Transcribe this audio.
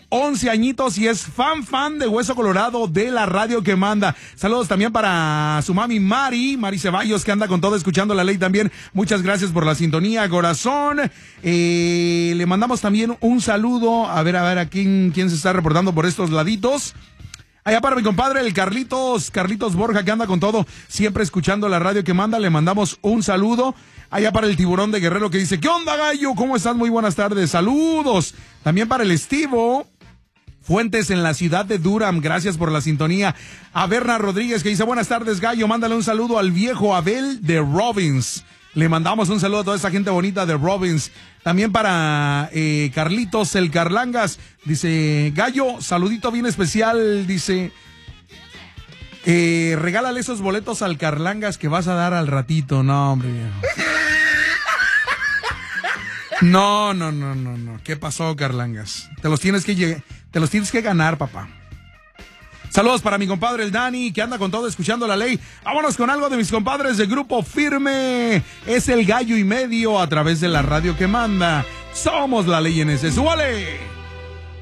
11 añitos y es fan de Hueso Colorado de la radio que manda. Saludos también para su mami Mari Ceballos, que anda con todo escuchando la ley también. Muchas gracias por la sintonía, corazón. Le mandamos también un saludo. A ver, ¿a quién se está reportando por estos laditos? Allá para mi compadre, el Carlitos Borja, que anda con todo, siempre escuchando la radio que manda. Le mandamos un saludo. Allá para el Tiburón de Guerrero, que dice, ¿qué onda, gallo? ¿Cómo estás? Muy buenas tardes. Saludos. También para el Estivo Fuentes en la ciudad de Durham, gracias por la sintonía. A Berna Rodríguez, que dice, buenas tardes, gallo. Mándale un saludo al viejo Abel de Robbins. Le mandamos un saludo a toda esa gente bonita de Robbins. También para Carlitos, el Carlangas. Dice, gallo, saludito bien especial. Dice, regálale esos boletos al Carlangas que vas a dar al ratito. No, hombre, viejo. No. ¿Qué pasó, Carlangas? Te los tienes que ganar, papá. Saludos para mi compadre el Dani, que anda con todo escuchando la ley. Vámonos con algo de mis compadres de Grupo Firme. Es el Gallo y Medio a través de la radio que manda. Somos la ley en ese. ¡Súbale!